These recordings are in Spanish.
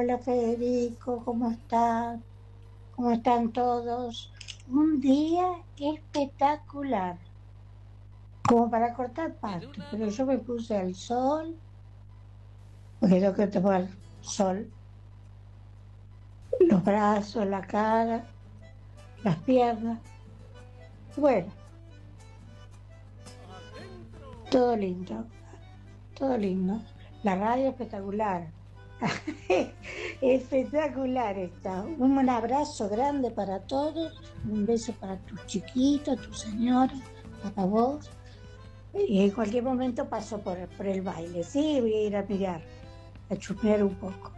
Hola Federico, ¿cómo estás? ¿Cómo están todos? Un día espectacular, como para cortar pasto, pero yo me puse al sol, porque tengo que tomar sol, los brazos, la cara, las piernas. Bueno, todo lindo, todo lindo. La radio espectacular. Espectacular está. Un abrazo grande para todos, un beso para tus chiquitos, tu señora, para vos. Y en cualquier momento paso por el baile, sí, voy a ir a mirar, a chusmear un poco.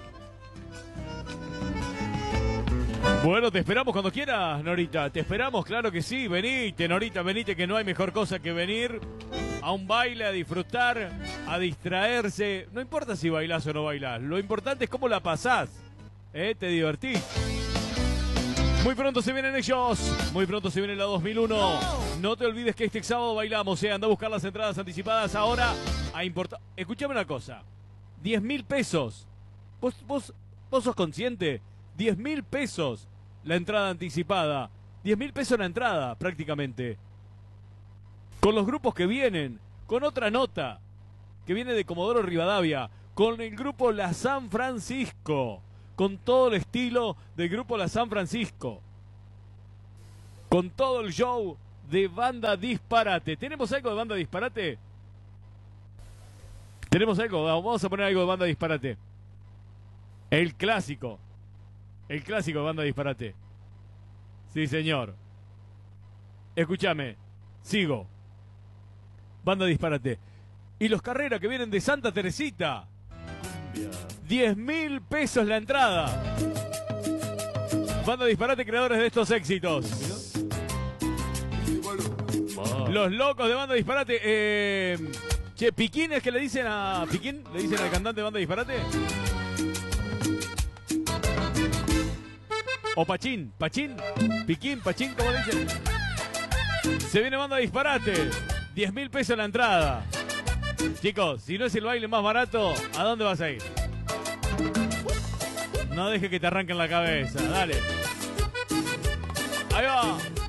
Bueno, te esperamos cuando quieras, Norita. Te esperamos, claro que sí. Venite, Norita, venite, que no hay mejor cosa que venir a un baile, a disfrutar, a distraerse. No importa si bailás o no bailás. Lo importante es cómo la pasás. Te divertís. Muy pronto se vienen ellos. Muy pronto se viene la 2001. No te olvides que este sábado bailamos. Anda a buscar las entradas anticipadas ahora. Escuchame una cosa. 10.000 pesos. ¿Vos sos consciente? 10.000 pesos la entrada anticipada. 10.000 pesos la entrada, prácticamente. Con los grupos que vienen. Con otra nota que viene de Comodoro Rivadavia. Con el grupo La San Francisco. Con todo el estilo del grupo La San Francisco. Con todo el show de Banda Disparate. ¿Tenemos algo de Banda Disparate? ¿Tenemos algo? Vamos a poner algo de Banda Disparate. El clásico. El clásico de Banda Disparate. Sí, señor. Escúchame. Sigo. Banda Disparate. Y los Carrera que vienen de Santa Teresita. 10.000 pesos la entrada. Banda Disparate, creadores de estos éxitos. Los locos de Banda Disparate. Piquín es que le dicen a... ¿Piquín? ¿Le dicen al cantante de Banda Disparate? O Pachín, Piquín, Pachín, ¿cómo le dicen? Se viene Banda Disparate. 10.000 pesos la entrada. Chicos, si no es el baile más barato, ¿a dónde vas a ir? No dejes que te arranquen la cabeza, dale. Ahí va.